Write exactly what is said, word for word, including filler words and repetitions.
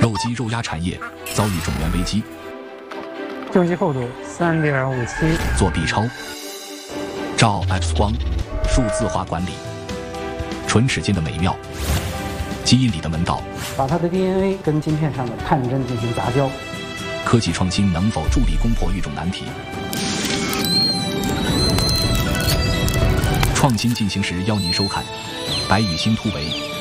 肉鸡肉鸭产业遭遇种源危机， 救济厚度 三点五七， 做 B 超、照 X 光、数字化管理，唇齿间的美妙，基因里的门道， 把它的 D N A 跟晶片上的探针进行杂交。 科技创新能否助力攻破育种难题？创新进行时邀您收看《白羽星突围》。